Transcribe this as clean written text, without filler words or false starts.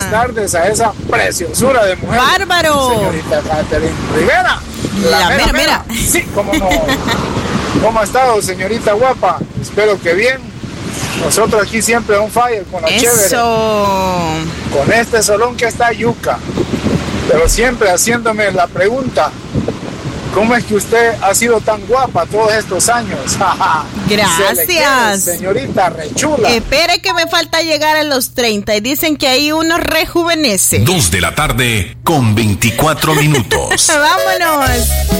buenas tardes a esa preciosura de mujer. ¡Bárbaro! Señorita Catherine Rivera. La mera. Sí, cómo no. ¿Cómo ha estado, señorita guapa? Espero que bien. Nosotros aquí siempre on fire con la chévere. Eso. Con este solón que está yuca. Pero siempre haciéndome la pregunta: ¿cómo es que usted ha sido tan guapa todos estos años? Gracias. Señorita rechula. Espere que me falta llegar a los 30 y dicen que ahí uno rejuvenece. 2 de la tarde con 24 minutos. Vámonos.